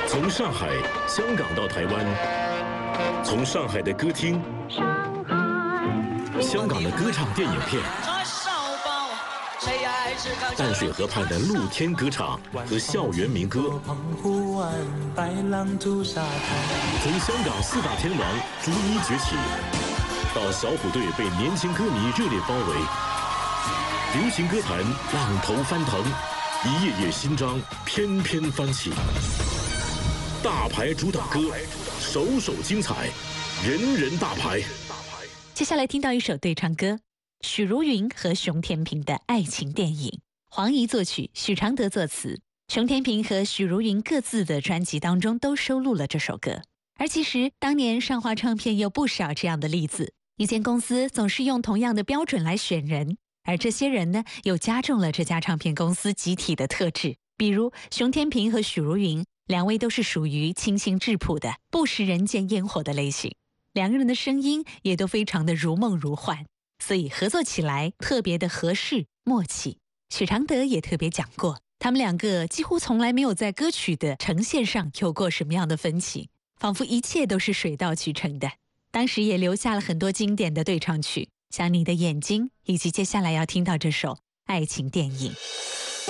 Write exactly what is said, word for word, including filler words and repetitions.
从上海、香港到台湾，从上海的歌厅、香港的歌唱电影片，淡水河畔的露天歌场和校园民歌，从香港四大天王逐一崛起，到小虎队被年轻歌迷热烈包围，流行歌坛浪头翻腾，一页页新章翩翩翻起。大牌主打歌，首首精彩，人人大牌。 接下来听到一首对唱歌，许茹芸和熊天平的爱情电影，黄怡作曲，许常德作词。熊天平和许茹芸各自的专辑当中都收录了这首歌。而其实当年上华唱片有不少这样的例子，一间公司总是用同样的标准来选人，而这些人呢，又加重了这家唱片公司集体的特质。比如熊天平和许茹芸，两位都是属于清新质朴的不食人间烟火的类型，两个人的声音也都非常的如梦如幻，所以合作起来特别的合适默契。许常德也特别讲过，他们两个几乎从来没有在歌曲的呈现上有过什么样的分歧，仿佛一切都是水到渠成的。当时也留下了很多经典的对唱曲，像你的眼睛，以及接下来要听到这首爱情电影。